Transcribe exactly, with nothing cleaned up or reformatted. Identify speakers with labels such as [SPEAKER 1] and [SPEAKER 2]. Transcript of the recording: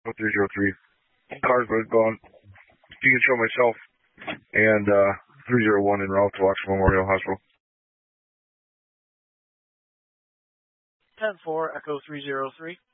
[SPEAKER 1] three zero three. Car's both gone. You can show myself and uh, three zero one en route to Oxford Memorial Hospital.
[SPEAKER 2] ten four, Echo three zero three.